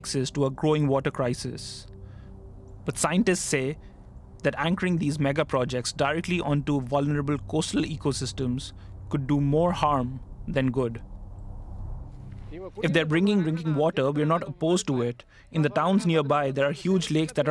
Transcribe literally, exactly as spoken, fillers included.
access to a growing water crisis. But scientists say that anchoring these mega projects directly onto vulnerable coastal ecosystems could do more harm than good. If they're bringing drinking water, we're not opposed to it. In the towns nearby, there are huge lakes that are